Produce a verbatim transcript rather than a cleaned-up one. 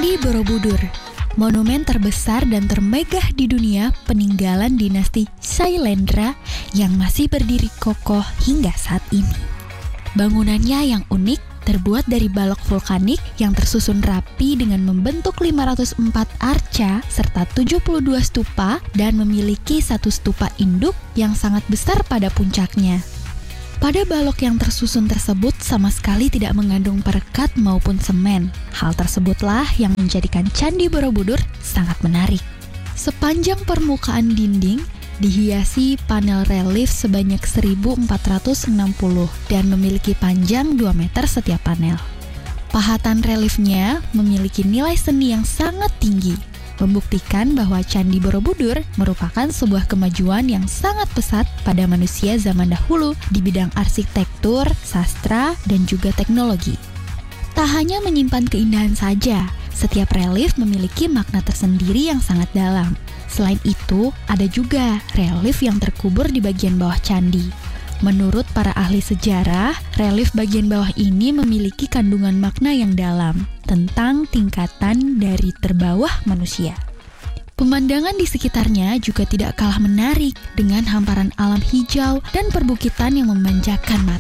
Candi Borobudur, monumen terbesar dan termegah di dunia peninggalan dinasti Sailendra yang masih berdiri kokoh hingga saat ini. Bangunannya yang unik terbuat dari balok vulkanik yang tersusun rapi dengan membentuk lima ratus empat arca serta tujuh puluh dua stupa dan memiliki satu stupa induk yang sangat besar pada puncaknya. Pada balok yang tersusun tersebut sama sekali tidak mengandung perekat maupun semen. Hal tersebutlah yang menjadikan Candi Borobudur sangat menarik. Sepanjang permukaan dinding dihiasi panel relief sebanyak seribu empat ratus enam puluh dan memiliki panjang dua meter setiap panel. Pahatan reliefnya memiliki nilai seni yang sangat tinggi, membuktikan bahwa Candi Borobudur merupakan sebuah kemajuan yang sangat pesat pada manusia zaman dahulu di bidang arsitektur, sastra, dan juga teknologi. Tak hanya menyimpan keindahan saja, setiap relief memiliki makna tersendiri yang sangat dalam. Selain itu, ada juga relief yang terkubur di bagian bawah candi. Menurut para ahli sejarah, relief bagian bawah ini memiliki kandungan makna yang dalam tentang tingkatan dari terbawah manusia. Pemandangan di sekitarnya juga tidak kalah menarik dengan hamparan alam hijau dan perbukitan yang memanjakan mata.